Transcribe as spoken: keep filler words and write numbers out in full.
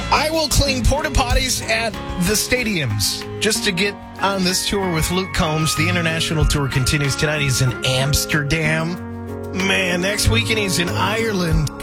I will clean porta potties at the stadiums just to get on this tour with Luke Combs. The international tour continues tonight. He's in Amsterdam. Man, next weekend he's in Ireland.